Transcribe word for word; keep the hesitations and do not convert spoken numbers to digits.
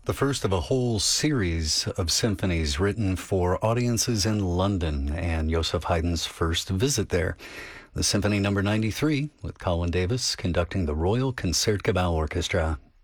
The first of a whole series of symphonies written for audiences in London and Joseph Haydn's first visit there. The Symphony Number ninety-three with Colin Davis conducting the Royal Concertgebouw Orchestra.